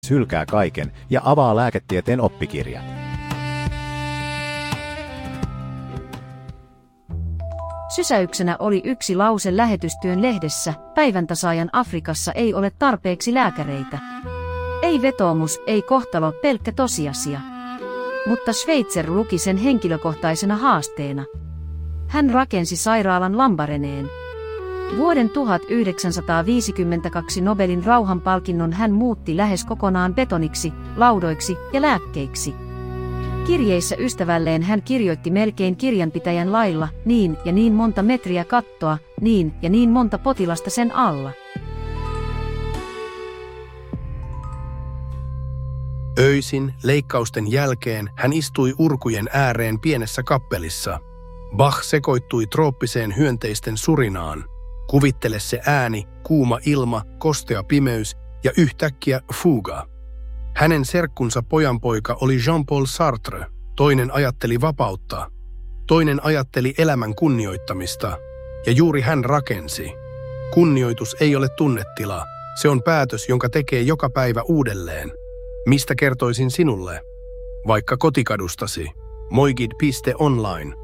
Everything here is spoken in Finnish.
hylkää kaiken ja avaa lääketieteen oppikirjat. Sysäyksenä oli yksi lause lähetystyön lehdessä: päiväntasaajan Afrikassa ei ole tarpeeksi lääkäreitä. Ei vetoomus, ei kohtalo, pelkkä tosiasia. Mutta Schweitzer luki sen henkilökohtaisena haasteena. Hän rakensi sairaalan Lambareneen. Vuoden 1952 Nobelin rauhanpalkinnon hän muutti lähes kokonaan betoniksi, laudoiksi ja lääkkeiksi. Kirjeissä ystävälleen hän kirjoitti melkein kirjanpitäjän lailla: niin ja niin monta metriä kattoa, niin ja niin monta potilasta sen alla. Öisin, leikkausten jälkeen, hän istui urkujen ääreen pienessä kappelissa. Bach sekoittui trooppiseen hyönteisten surinaan. Kuvittele se ääni, kuuma ilma, kostea pimeys ja yhtäkkiä fuga. Hänen serkkunsa pojanpoika oli Jean-Paul Sartre. Toinen ajatteli vapautta. Toinen ajatteli elämän kunnioittamista. Ja juuri hän rakensi. Kunnioitus ei ole tunnetila. Se on päätös, jonka tekee joka päivä uudelleen. Mistä kertoisin sinulle? Vaikka kotikadustasi. Moigid.online